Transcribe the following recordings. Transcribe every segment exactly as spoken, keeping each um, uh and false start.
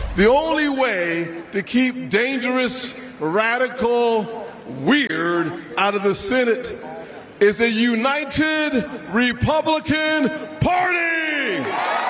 The only way to keep dangerous, radical, weird out of the Senate is a united Republican Party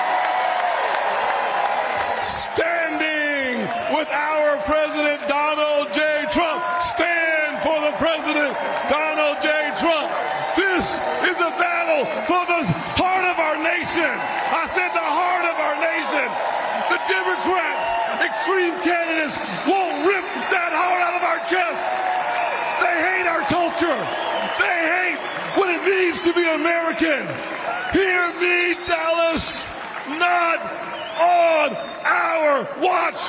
standing with our President Donald J. Trump. Stand for the President Donald J. Trump. This is a battle for the heart of our nation. I said the heart of our nation. The Democrats, extreme candidates, won't rip that heart out of our chest. They hate our culture. They hate what it means to be American. Hear me, Dallas, not on our watch.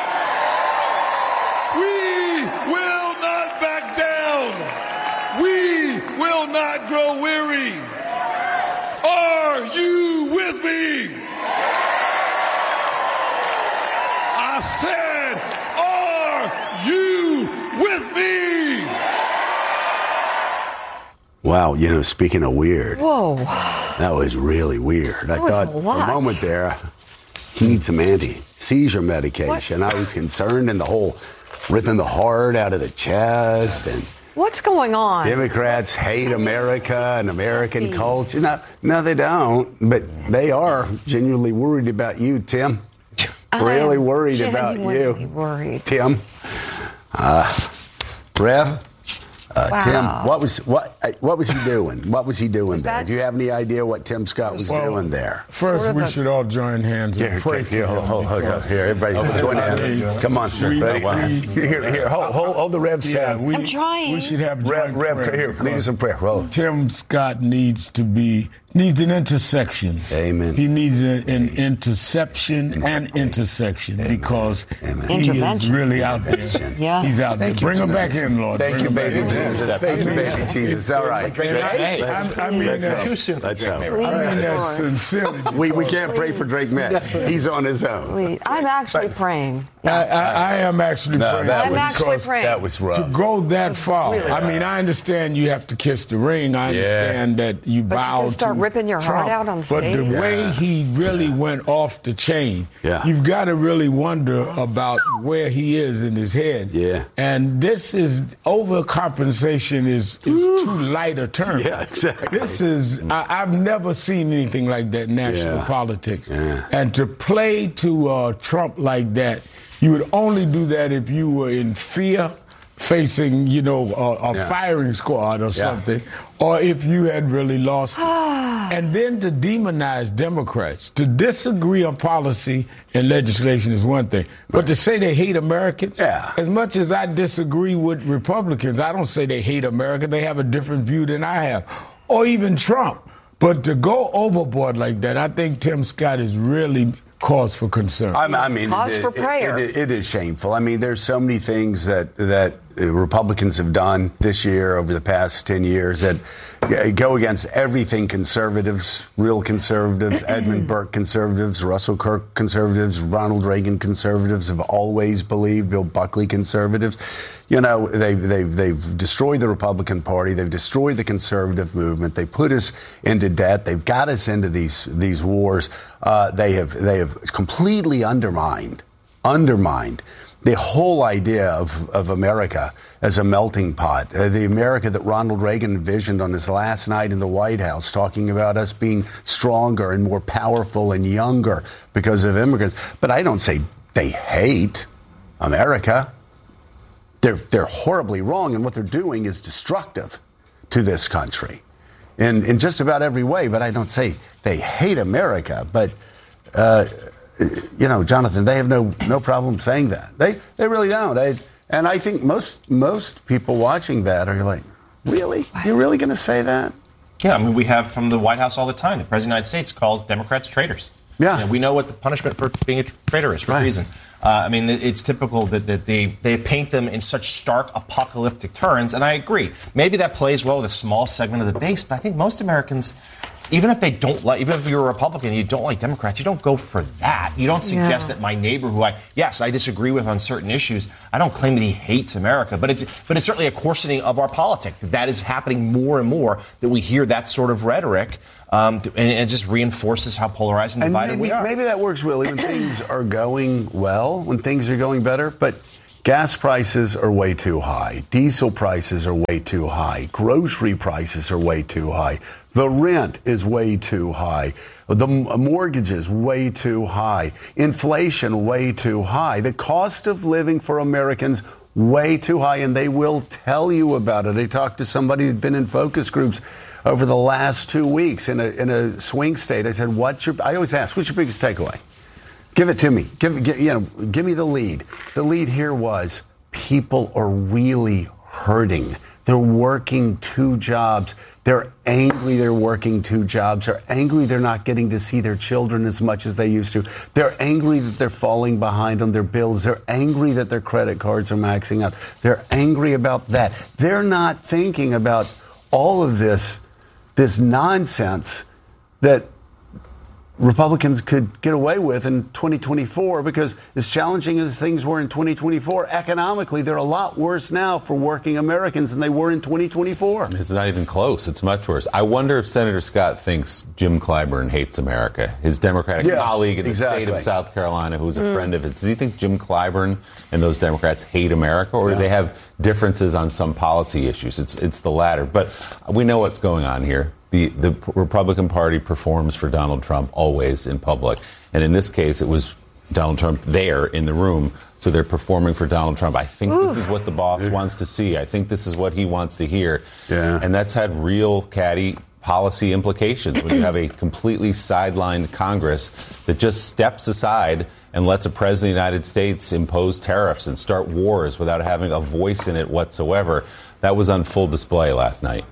We will not back down. We will not grow weary. Are you with me? I said, are you with me? Wow, you know, speaking of weird. Whoa. That was really weird. That I was thought a for lot. a moment there, he needs some anti-seizure medication. What? I was concerned, and the whole ripping the heart out of the chest, and What's going on? Democrats hate America and American culture. No, no, they don't. But they are genuinely worried about you, Tim. Really I'm worried about genuinely you, worried. Tim. Uh, Rev, uh, Wow. Tim, what was what uh, what was he doing? What was he doing Was there? that- Do you have any idea what Tim Scott was Well, doing there? First, Sort of we a- should all join hands and Here, pray here, for hold, him. hold, hold, hold, here, everybody, Okay. go down. We- Come on, we- ready? we- Here, here, hold, hold, hold the Rev's Yeah, hand. we, I'm trying. We should have Rev, joint Rev, prayer here, lead us because in prayer. Roll. Tim Scott needs to be needs an intersection. Amen. He needs a, an interception and intersection because Amen. he is Intervention. really out there. Yeah. He's out Thank you, there. Bring him Jesus. back in, Lord. Thank Bring you, him back baby in. Jesus. Thank you, baby Jesus. All right. And I- May. I, I mean Let's that. go. Too soon for Let's Drake go. May. I mean that sincerely. We, we can't pray for Drake May. He's on his own. Wait, I'm actually praying. I, I, I am actually No, praying. that I'm was- actually because praying. That was rough. To go that far, Really I mean, I understand you have to kiss the ring. I Yeah. understand that you But you bow can start to ripping your heart Trump. out on But stage? the Yeah. way he really went off the chain, Yeah. you've got to really wonder about where he is in his head. Yeah. And this is overcompensation is, is too light a term. Yeah, exactly. This is I, I've never seen anything like that in national Yeah. politics. Yeah. And to play to uh, Trump like that, you would only do that if you were in fear, facing, you know, a, a Yeah. firing squad or something, or if you had really lost it. And then to demonize Democrats, to disagree on policy and legislation is one thing, but to say they hate Americans, Yeah. as much as I disagree with Republicans, I don't say they hate America. They have a different view than I have, or even Trump. But to go overboard like that, I think Tim Scott is really cause for concern. I, I mean, Cause it, for it- prayer. It, it is shameful. I mean, there's so many things that that uh, Republicans have done this year over the past ten years that uh, go against everything conservatives, real conservatives, Edmund Burke conservatives, Russell Kirk conservatives, Ronald Reagan conservatives have always believed, Bill Buckley conservatives. You know, they've, they've, they've destroyed the Republican Party. They've destroyed the conservative movement. They put us into debt. They've got us into these these wars. Uh, they have they have completely undermined, undermined the whole idea of, of America as a melting pot. Uh, the America that Ronald Reagan envisioned on his last night in the White House, talking about us being stronger and more powerful and younger because of immigrants. But I don't say they hate America. They're, they're horribly wrong, and what they're doing is destructive to this country in, in just about every way. But I don't say they hate America. But, uh, you know, Jonathan, they have no no problem saying that. They they really don't. I, and I think most most people watching that are like, really? You're really going to say that? Yeah, I mean, we have from the White House all the time. The President of the United States calls Democrats traitors. Yeah. You know, we know what the punishment for being a traitor is for Right. treason. Uh, I mean, it's typical that, that they, they paint them in such stark apocalyptic terms, and I agree. Maybe that plays well with a small segment of the base, but I think most Americans, even if they don't like, even if you're a Republican and you don't like Democrats, you don't go for that. You don't suggest Yeah. that my neighbor, who I yes I disagree with on certain issues, I don't claim that he hates America, but it's but it's certainly a coarsening of our politics. That is happening more and more, that we hear that sort of rhetoric, um, and it just reinforces how polarized and And divided maybe, we are. maybe that works, Willie, when things are going well, when things are going better. But gas prices are way too high. Diesel prices are way too high. Grocery prices are way too high. The rent is way too high. The m- mortgages way too high. Inflation way too high. The cost of living for Americans way too high, and they will tell you about it. I talked to somebody who'd been in focus groups over the last two weeks in a in a swing state. I said, "What's your?" I always ask, "What's your biggest takeaway? Give it to me. Give, give you know, give me the lead." The lead here was people are really hurting. They're working two jobs. They're angry they're working two jobs. They're angry they're not getting to see their children as much as they used to. They're angry that they're falling behind on their bills. They're angry that their credit cards are maxing out. They're angry about that. They're not thinking about all of this, this nonsense that Republicans could get away with in twenty twenty-four, because as challenging as things were in twenty twenty-four, economically, they're a lot worse now for working Americans than they were in twenty twenty-four. It's not even close. It's much worse. I wonder if Senator Scott thinks Jim Clyburn hates America, his Democratic Yeah, colleague in the exactly. state of South Carolina, who's a friend of his. Does he think Jim Clyburn and those Democrats hate America, or Yeah. do they have differences on some policy issues? It's it's the latter. But we know what's going on here. The, the Republican Party performs for Donald Trump always in public. And in this case, it was Donald Trump there in the room. So they're performing for Donald Trump. I think Ooh. this is what the boss wants to see. I think this is what he wants to hear. Yeah. And that's had real catty policy implications when you have a completely sidelined Congress that just steps aside and lets a president of the United States impose tariffs and start wars without having a voice in it whatsoever. That was on full display last night.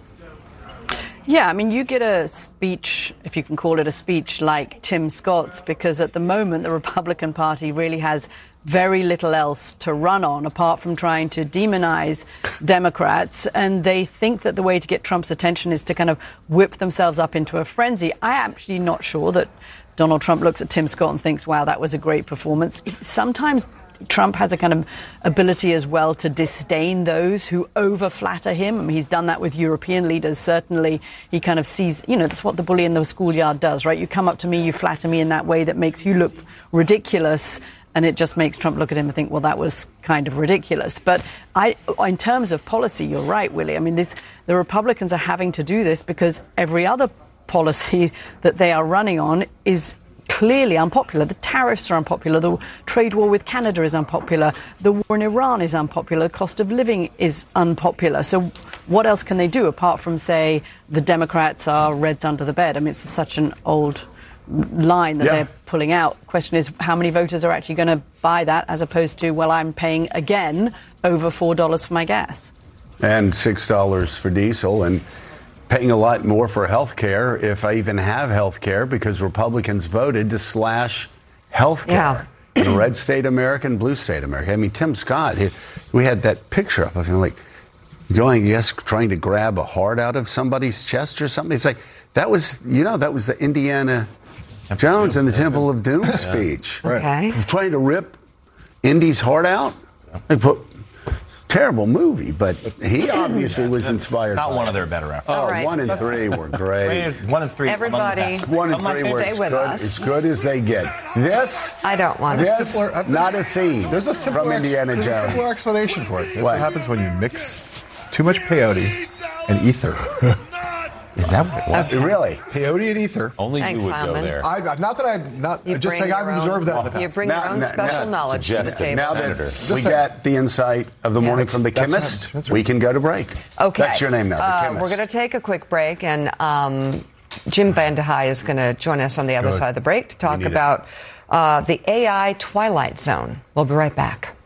Yeah, I mean, you get a speech, if you can call it a speech, like Tim Scott's, because at the moment the Republican Party really has very little else to run on apart from trying to demonize Democrats. And they think that the way to get Trump's attention is to kind of whip themselves up into a frenzy. I'm actually not sure that Donald Trump looks at Tim Scott and thinks, wow, that was a great performance. Sometimes Trump has a kind of ability as well to disdain those who over-flatter him. I mean, he's done that with European leaders, certainly. He kind of sees, you know, that's what the bully in the schoolyard does, right? You come up to me, you flatter me in that way that makes you look ridiculous, and it just makes Trump look at him and think, well, that was kind of ridiculous. But I, in terms of policy, you're right, Willie. I mean, this, the Republicans are having to do this because every other policy that they are running on is clearly unpopular. The tariffs are unpopular. The trade war with Canada is unpopular. The war in Iran is unpopular. The cost of living is unpopular. So what else can they do apart from say the Democrats are Reds under the bed? I mean, it's such an old line that Yeah. they're pulling out. Question is, how many voters are actually going to buy that as opposed to, well, I'm paying again over four dollars for my gas? And six dollars for diesel, and paying a lot more for health care, if I even have health care, because Republicans voted to slash health care Yeah. in red state America and blue state America. I mean, Tim Scott, he, we had that picture up of him like going, yes, trying to grab a heart out of somebody's chest or something. It's like, that was, you know, that was the Indiana Jones and the Temple of Doom speech. Okay. Trying to rip Indy's heart out. They put, terrible movie, but he obviously was inspired. Not by one it. of their better efforts. Oh, All right. one and three were great. One and three. among the Everybody, best. One and Some of my three were Stay as with good, us. as good as they get. This, I don't want to. this, simpler- uh, not a scene There's a simpler from ex- Indiana there's a Jones. simpler explanation for it. Here's What? what happens when you mix too much peyote and ether. Is that what it was? Okay. Really? Peyote and ether. Only Thanks, you would Simon. go there. I, not that I'm not You I'm just bring saying I've your own- observed that in the past. You bring Now- your own now- special now- knowledge to the suggested. table. Now Senator. that we Listen. got the insight of the morning Yes. from the That's- chemist, that's right. we can go to break. Okay. That's your name now, the Uh, chemist. we're going to take a quick break, and um, Jim Van de Heye is going to join us on the other Good. side of the break to talk need it. about uh, the A I Twilight Zone. We'll be right back.